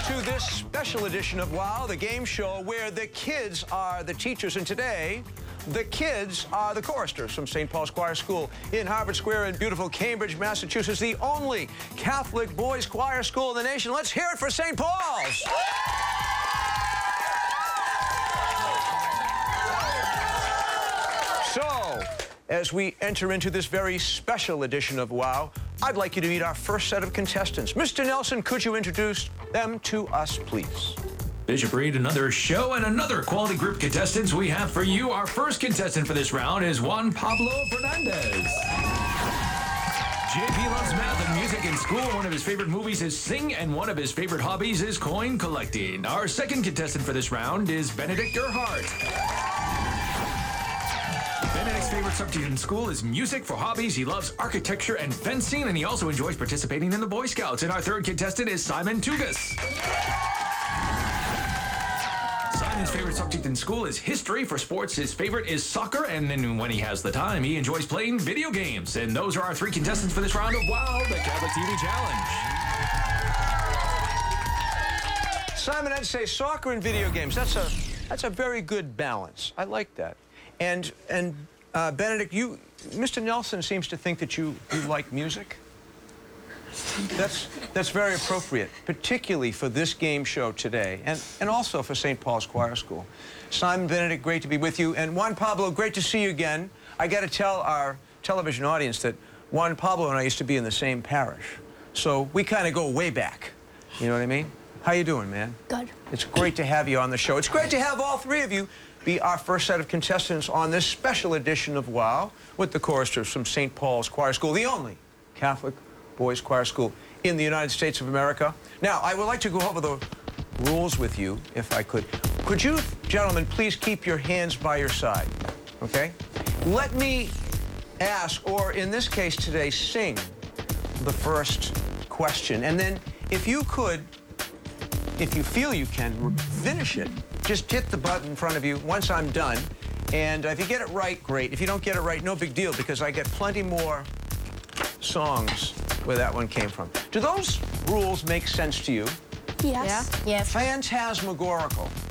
to this special edition of WOW, the game show where the kids are the teachers. And today, the kids are the choristers from St. Paul's Choir School in Harvard Square in beautiful Cambridge, Massachusetts, the only Catholic boys choir school in the nation. Let's hear it for St. Paul's. So, as we enter into this very special edition of WOW, I'd like you to meet our first set of contestants. Mr. Nelson, could you introduce them to us, please? Bishop Reed, another show and another quality group of contestants we have for you. Our first contestant for this round is Juan Pablo Fernandez. JP loves math and music in school. One of his favorite movies is Sing, and one of his favorite hobbies is coin collecting. Our second contestant for this round is Benedict Gerhardt. Benedict's favorite subject in school is music. For hobbies, he loves architecture and fencing, and he also enjoys participating in the Boy Scouts. And our third contestant is Simon Tugas. Simon's favorite subject in school is history. For sports, his favorite is soccer, and then when he has the time, he enjoys playing video games. And those are our three contestants for this round of WOW, the Catholic TV Challenge. Simon, I'd say soccer and video games. That's a very good balance. I like that. And Benedict, Mr. Nelson seems to think that you like music. That's very appropriate, particularly for this game show today, and also for St. Paul's Choir School. Simon, Benedict, great to be with you. And Juan Pablo, great to see you again. I got to tell our television audience that Juan Pablo and I used to be in the same parish. So we kind of go way back. You know what I mean? How you doing, man? Good. It's great to have you on the show. It's great to have all three of you be our first set of contestants on this special edition of WOW with the choristers from St. Paul's Choir School, the only Catholic boys choir school in the United States of America. Now, I would like to go over the rules with you, if I could. Could you, gentlemen, please keep your hands by your side, okay? Let me ask, or in this case today, sing the first question. And then, if you could, if you feel you can, finish it. Just hit the button in front of you once I'm done. And if you get it right, great. If you don't get it right, no big deal, because I get plenty more songs where that one came from. Do those rules make sense to you? Yes. Yeah. Yes. Phantasmagorical.